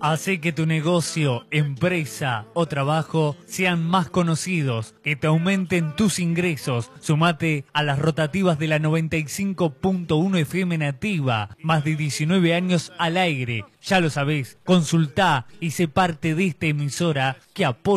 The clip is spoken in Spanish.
Hace que tu negocio, empresa o trabajo sean más conocidos, que te aumenten tus ingresos. Sumate a las rotativas de la 95.1 FM Nativa. Más de 19 años al aire. Ya lo sabés, consultá y sé parte de esta emisora que apoya